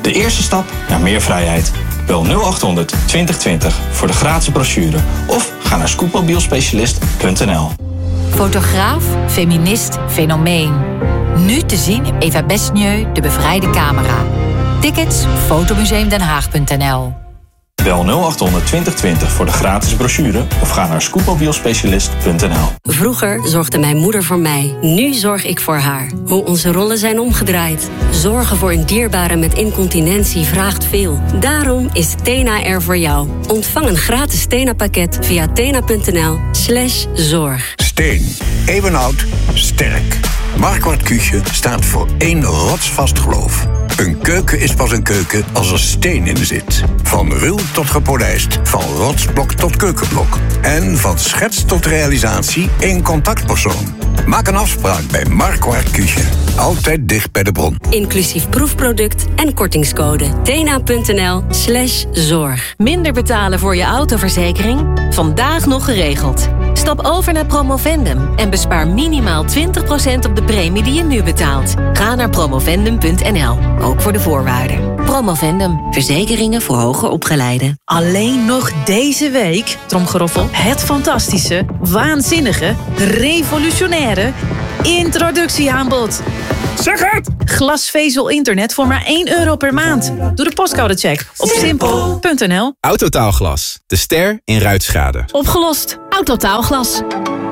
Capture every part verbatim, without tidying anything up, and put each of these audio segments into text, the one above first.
De eerste stap naar meer vrijheid. Bel nul achthonderd twintig twintig voor de gratis brochure of ga naar scootmobielspecialist punt n l. Fotograaf, feminist, fenomeen. Nu te zien in Eva Besnieu, de bevrijde camera. Tickets fotomuseum den haag punt n l. Bel nul achthonderd twintig twintig voor de gratis brochure of ga naar scootmobielspecialist punt n l. Vroeger zorgde mijn moeder voor mij. Nu zorg ik voor haar. Hoe onze rollen zijn omgedraaid. Zorgen voor een dierbare met incontinentie vraagt veel. Daarom is Tena er voor jou. Ontvang een gratis Tena-pakket via tena punt n l slash zorg. Steen. Eeuwenoud. Sterk. Marquardt Küche staat voor één rotsvast geloof. Een keuken is pas een keuken als er steen in zit. Van ruw tot gepolijst, van rotsblok tot keukenblok. En van schets tot realisatie één contactpersoon. Maak een afspraak bij Marquardt Küche. Altijd dicht bij de bron. Inclusief proefproduct en kortingscode. tena punt n l slash zorg. Minder betalen voor je autoverzekering? Vandaag nog geregeld. Stap over naar Promovendum en bespaar minimaal twintig procent op de premie die je nu betaalt. Ga naar promovendum punt n l, ook voor de voorwaarden. Promovendum, verzekeringen voor hoger opgeleiden. Alleen nog deze week, tromgeroffel, het fantastische, waanzinnige, revolutionaire introductieaanbod. Zeg het! Glasvezel internet voor maar één euro per maand. Doe de postcodecheck op simpel punt n l. Autotaalglas, de ster in ruitschade. Opgelost. Autotaalglas.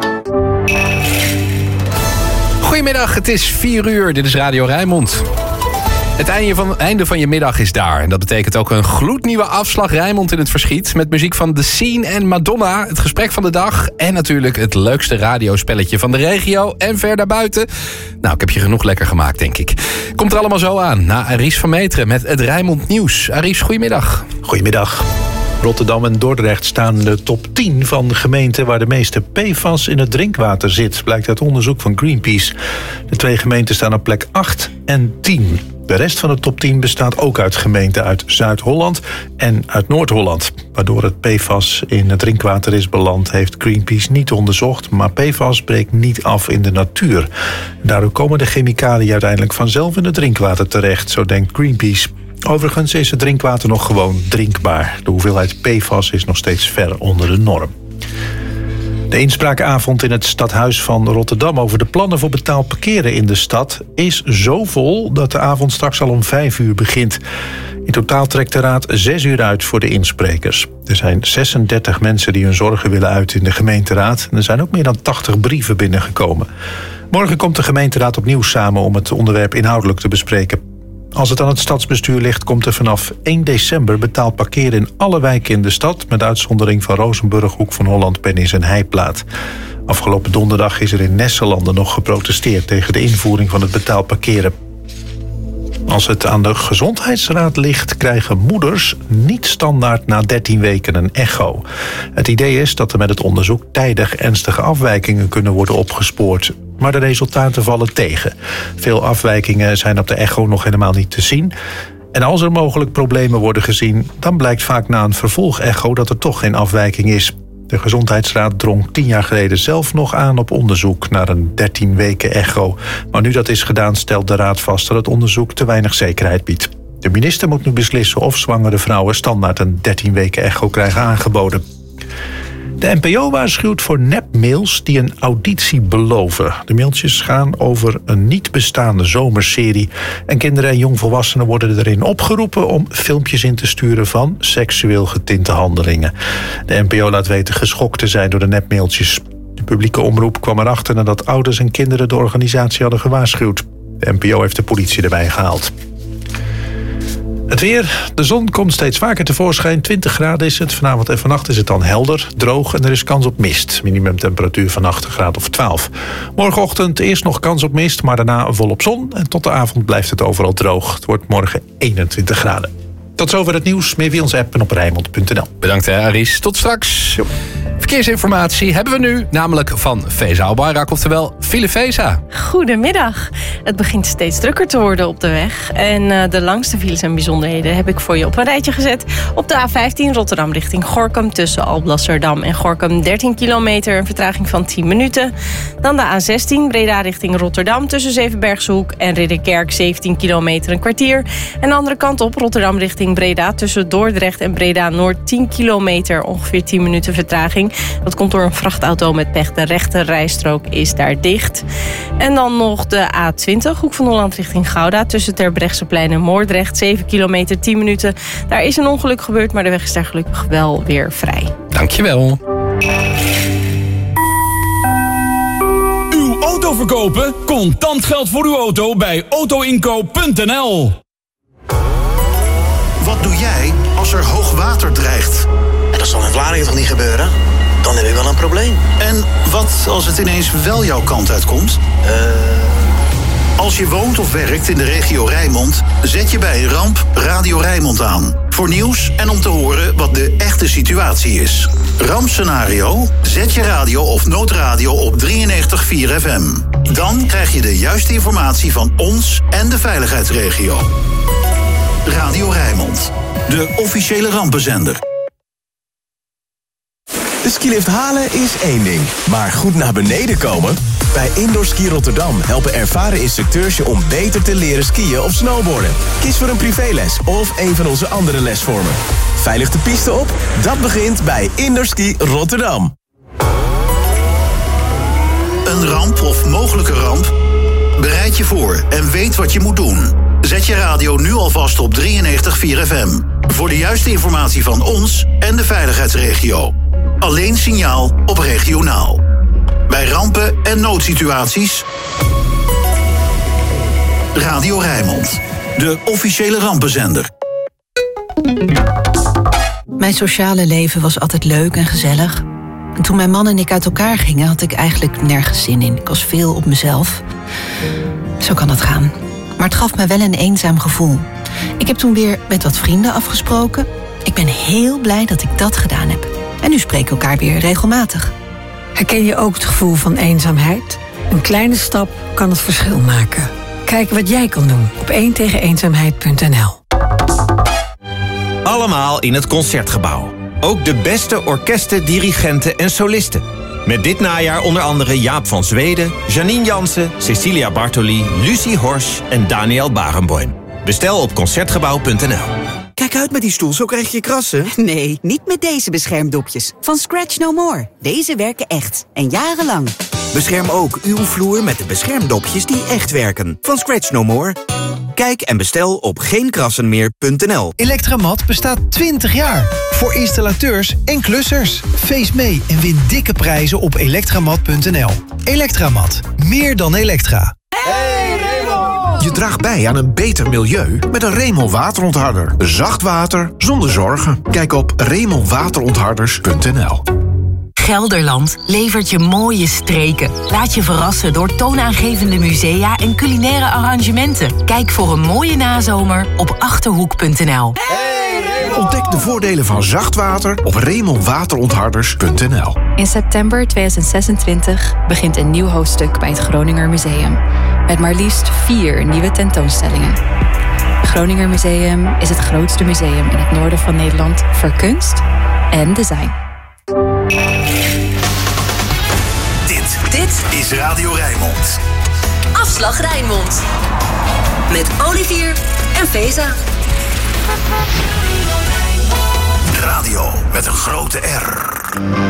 Goedemiddag, het is vier uur. Dit is Radio Rijnmond. Het einde van, einde van je middag is daar. En dat betekent ook een gloednieuwe afslag Rijnmond in het verschiet. Met muziek van The Scene en Madonna. Het gesprek van de dag. En natuurlijk het leukste radiospelletje van de regio. En ver daarbuiten. Nou, ik heb je genoeg lekker gemaakt, denk ik. Komt er allemaal zo aan. Na Aries van Meteren met het Rijnmond Nieuws. Aries, goedemiddag. Goedemiddag. Rotterdam en Dordrecht staan in de top tien van de gemeenten waar de meeste P F A S in het drinkwater zit, blijkt uit onderzoek van Greenpeace. De twee gemeenten staan op plek acht en tien. De rest van de top tien bestaat ook uit gemeenten uit Zuid-Holland en uit Noord-Holland. Waardoor het P F A S in het drinkwater is beland, heeft Greenpeace niet onderzocht, maar P F A S breekt niet af in de natuur. Daardoor komen de chemicaliën uiteindelijk vanzelf in het drinkwater terecht, zo denkt Greenpeace. Overigens is het drinkwater nog gewoon drinkbaar. De hoeveelheid P F A S is nog steeds ver onder de norm. De inspraakavond in het stadhuis van Rotterdam over de plannen voor betaald parkeren in de stad is zo vol dat de avond straks al om vijf uur begint. In totaal trekt de raad zes uur uit voor de insprekers. Er zijn zesendertig mensen die hun zorgen willen uiten in de gemeenteraad. En er zijn ook meer dan tachtig brieven binnengekomen. Morgen komt de gemeenteraad opnieuw samen om het onderwerp inhoudelijk te bespreken. Als het aan het stadsbestuur ligt, komt er vanaf één december betaald parkeren in alle wijken in de stad, met uitzondering van Rozenburg, Hoek van Holland, Pennis en Heiplaat. Afgelopen donderdag is er in Nesselanden nog geprotesteerd tegen de invoering van het betaald parkeren. Als het aan de gezondheidsraad ligt, krijgen moeders niet standaard na dertien weken een echo. Het idee is dat er met het onderzoek tijdig ernstige afwijkingen kunnen worden opgespoord. Maar de resultaten vallen tegen. Veel afwijkingen zijn op de echo nog helemaal niet te zien. En als er mogelijk problemen worden gezien, dan blijkt vaak na een vervolgecho dat er toch geen afwijking is. De Gezondheidsraad drong tien jaar geleden zelf nog aan op onderzoek naar een dertien weken echo. Maar nu dat is gedaan, stelt de Raad vast dat het onderzoek te weinig zekerheid biedt. De minister moet nu beslissen of zwangere vrouwen standaard een dertien weken echo krijgen aangeboden. De N P O waarschuwt voor nepmails die een auditie beloven. De mailtjes gaan over een niet bestaande zomerserie. En kinderen en jongvolwassenen worden erin opgeroepen om filmpjes in te sturen van seksueel getinte handelingen. De N P O laat weten geschokt te zijn door de nepmailtjes. De publieke omroep kwam erachter nadat ouders en kinderen de organisatie hadden gewaarschuwd. De N P O heeft de politie erbij gehaald. Het weer. De zon komt steeds vaker tevoorschijn. twintig graden is het. Vanavond en vannacht is het dan helder, droog en er is kans op mist. Minimumtemperatuur vannacht een graad of twaalf. Morgenochtend eerst nog kans op mist, maar daarna volop zon. En tot de avond blijft het overal droog. Het wordt morgen eenentwintig graden. Tot zover het nieuws. Meer via onze app en op rijnmond punt n l. Bedankt, hè, Aries. Tot straks. Jo. Verkeersinformatie hebben we nu, namelijk van Feza Albayrak, oftewel File Feza. Goedemiddag. Het begint steeds drukker te worden op de weg. En uh, de langste files en bijzonderheden heb ik voor je op een rijtje gezet. Op de A vijftien Rotterdam richting Gorinchem tussen Alblasserdam en Gorinchem dertien kilometer, een vertraging van tien minuten. Dan de A zestien Breda richting Rotterdam tussen Zevenbergshoek en Ridderkerk zeventien kilometer, een kwartier. En de andere kant op Rotterdam richting Breda tussen Dordrecht en Breda Noord tien kilometer, ongeveer tien minuten vertraging. Dat komt door een vrachtauto met pech. De rechte rijstrook is daar dicht. En dan nog de A twintig, Hoek van Holland richting Gouda tussen Terbrechtseplein en Moordrecht, zeven kilometer, tien minuten. Daar is een ongeluk gebeurd, maar de weg is daar gelukkig wel weer vrij. Dankjewel. Uw auto verkopen? Contant geld voor uw auto bij autoinkoop punt n l. Wat doe jij als er hoog water dreigt? En dat zal in Vlaardingen toch niet gebeuren? Dan heb ik wel een probleem. En wat als het ineens wel jouw kant uitkomt? Uh... Als je woont of werkt in de regio Rijnmond, zet je bij een ramp Radio Rijnmond aan. Voor nieuws en om te horen wat de echte situatie is. Rampscenario? Zet je radio of noodradio op drieënnegentig komma vier F M. Dan krijg je de juiste informatie van ons en de veiligheidsregio. Radio Rijnmond, de officiële rampenzender. De skilift halen is één ding, maar goed naar beneden komen? Bij Indoor Ski Rotterdam helpen ervaren instructeurs je om beter te leren skiën of snowboarden. Kies voor een privéles of een van onze andere lesvormen. Veilig de piste op? Dat begint bij Indoor Ski Rotterdam. Een ramp of mogelijke ramp? Bereid je voor en weet wat je moet doen. Zet je radio nu alvast op drieënnegentig komma vier F M. Voor de juiste informatie van ons en de veiligheidsregio. Alleen signaal op regionaal. Bij rampen en noodsituaties. Radio Rijnmond, de officiële rampenzender. Mijn sociale leven was altijd leuk en gezellig. En toen mijn man en ik uit elkaar gingen, had ik eigenlijk nergens zin in. Ik was veel op mezelf. Zo kan dat gaan. Maar het gaf me wel een eenzaam gevoel. Ik heb toen weer met wat vrienden afgesproken. Ik ben heel blij dat ik dat gedaan heb. En nu spreken we elkaar weer regelmatig. Herken je ook het gevoel van eenzaamheid? Een kleine stap kan het verschil maken. Kijk wat jij kan doen op één tegen eenzaamheid punt n l. Allemaal in het Concertgebouw. Ook de beste orkesten, dirigenten en solisten. Met dit najaar onder andere Jaap van Zweden, Janine Jansen, Cecilia Bartoli, Lucie Horsch en Daniel Barenboim. Bestel op concertgebouw punt n l. Kijk uit met die stoel, zo krijg je krassen. Nee, niet met deze beschermdopjes. Van Scratch No More. Deze werken echt. En jarenlang. Bescherm ook uw vloer met de beschermdopjes die echt werken. Van Scratch No More. Kijk en bestel op geen krassen meer punt n l. Electramat bestaat twintig jaar. Voor installateurs en klussers. Feest mee en win dikke prijzen op elektramat punt n l. Electramat. Meer dan Elektra. Hey Remel! Je draagt bij aan een beter milieu met een Remel waterontharder. Zacht water zonder zorgen. Kijk op remel waterontharders punt n l. Gelderland levert je mooie streken. Laat je verrassen door toonaangevende musea en culinaire arrangementen. Kijk voor een mooie nazomer op achterhoek punt n l. Ontdek de voordelen van zacht water op remel waterontharders punt n l. In september tweeduizend zesentwintig begint een nieuw hoofdstuk bij het Groninger Museum. Met maar liefst vier nieuwe tentoonstellingen. Het Groninger Museum is het grootste museum in het noorden van Nederland voor kunst en design. Dit, dit is Radio Rijnmond. Afslag Rijnmond. Met Olivier en Feza. Radio met een grote R.